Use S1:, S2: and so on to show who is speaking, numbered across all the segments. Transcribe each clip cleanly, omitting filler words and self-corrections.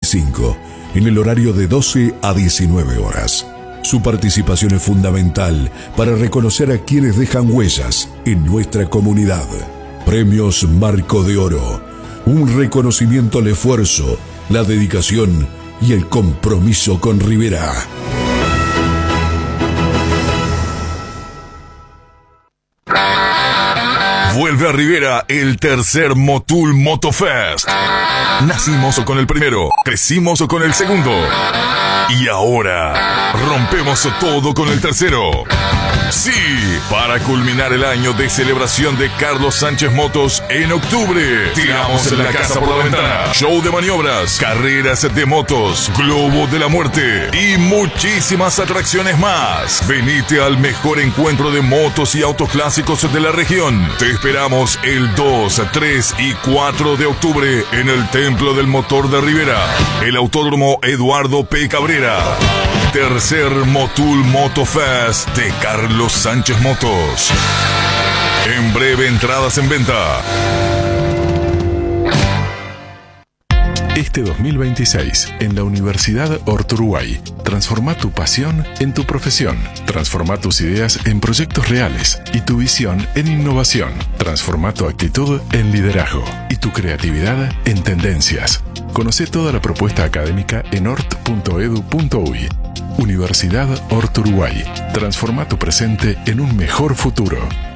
S1: 25, en el horario de 12 a 19 horas. Su participación es fundamental para reconocer a quienes dejan huellas en nuestra comunidad. Premios Marco de Oro, un reconocimiento al esfuerzo, la dedicación y el compromiso con Rivera.
S2: Vuelve a Rivera el tercer Motul Motofest. Nacimos con el primero, crecimos con el segundo y ahora rompemos todo con el tercero. Sí, para culminar el año de celebración de Carlos Sánchez Motos en octubre, tiramos la casa por la ventana, show de maniobras, carreras de motos, globo de la muerte y muchísimas atracciones más. Venite al mejor encuentro de motos y autos clásicos de la región. Te esperamos el 2, 3 y 4 de octubre en el Templo del Motor de Rivera, el Autódromo Eduardo P. Cabrera. Tercer Motul Motofest de Carlos Sánchez Motos. En breve, entradas en venta.
S3: Este 2026, en la Universidad Hort Uruguay, transforma tu pasión en tu profesión. Transforma tus ideas en proyectos reales y tu visión en innovación. Transforma tu actitud en liderazgo y tu creatividad en tendencias. Conoce toda la propuesta académica en hort.edu.uy. Universidad Hort Uruguay. Transforma tu presente en un mejor futuro.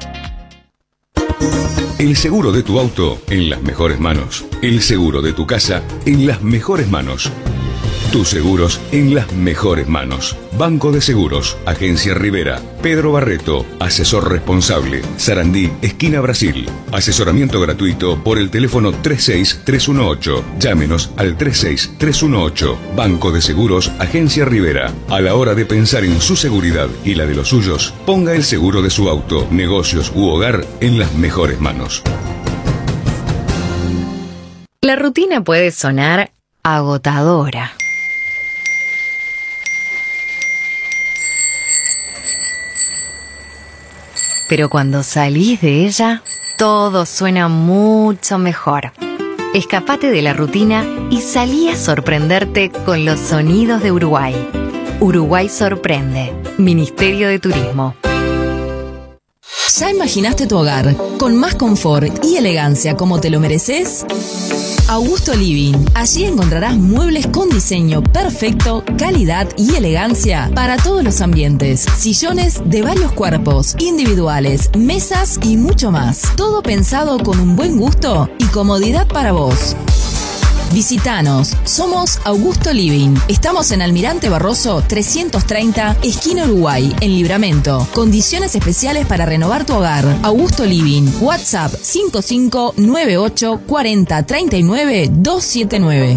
S4: El seguro de tu auto en las mejores manos. El seguro de tu casa en las mejores manos. Tus seguros en las mejores manos. Banco de Seguros, Agencia Rivera, Pedro Barreto, asesor responsable, Sarandí, esquina Brasil. Asesoramiento gratuito por el teléfono 36318. Llámenos al 36318. Banco de Seguros, Agencia Rivera. A la hora de pensar en su seguridad y la de los suyos, ponga el seguro de su auto, negocios u hogar en las mejores manos.
S5: La rutina puede sonar agotadora. Pero cuando salís de ella, todo suena mucho mejor. Escapate de la rutina y salí a sorprenderte con los sonidos de Uruguay. Uruguay sorprende. Ministerio de Turismo.
S6: ¿Ya imaginaste tu hogar con más confort y elegancia como te lo mereces? Augusto Living. Allí encontrarás muebles con diseño perfecto, calidad y elegancia para todos los ambientes. Sillones de varios cuerpos, individuales, mesas y mucho más. Todo pensado con un buen gusto y comodidad para vos. Visítanos. Somos Augusto Living. Estamos en Almirante Barroso 330, esquina Uruguay, en Libramento. Condiciones especiales para renovar tu hogar. Augusto Living. WhatsApp 5598 40 39 279.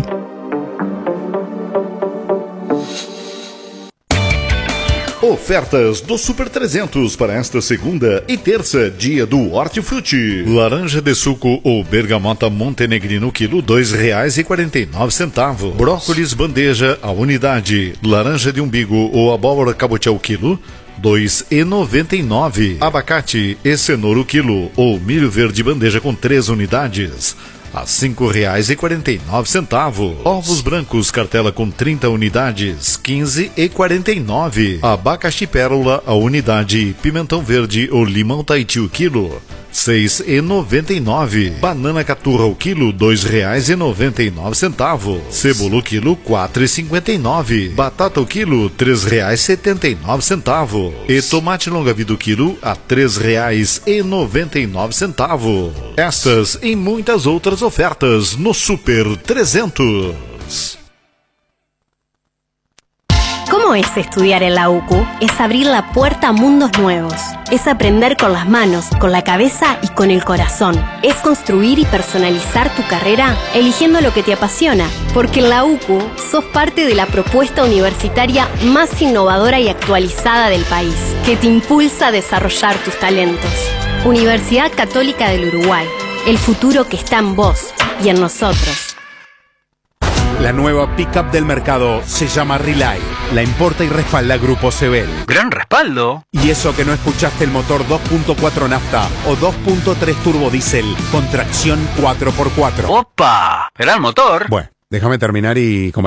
S7: Ofertas do Super 300 para esta segunda e terça, dia do Hortifruti. Laranja de suco ou bergamota montenegrino quilo R$2,49. Brócolis bandeja a unidade. Laranja de umbigo ou abóbora cabotiá quilo R$2,99. Abacate e cenoura quilo ou milho verde bandeja com 3 unidades a R$5,49. Ovos brancos cartela com 30 unidades, R$15,49. Abacaxi pérola a unidade. Pimentão verde ou limão Tahiti o quilo, R$6,99. Banana caturra o quilo, R$2,99. Cebola o quilo, R$4,59. Batata o quilo, R$3,79. E tomate longa-vida o quilo a R$3,99. Estas e muitas outras ofertas no Super 300.
S8: ¿Cómo es estudiar en la UCU? Es abrir la puerta a mundos nuevos. Es aprender con las manos, con la cabeza y con el corazón. Es construir y personalizar tu carrera eligiendo lo que te apasiona. Porque en la UCU sos parte de la propuesta universitaria más innovadora y actualizada del país, que te impulsa a desarrollar tus talentos. Universidad Católica del Uruguay. El futuro que está en vos y en nosotros.
S9: La nueva pickup del mercado se llama Relay. La importa y respalda Grupo Sebel.
S10: ¡Gran respaldo!
S9: Y eso que no escuchaste el motor 2.4 nafta o 2.3 turbo diésel con tracción 4x4.
S10: ¡Opa! ¡Gran motor!
S9: Bueno, déjame terminar y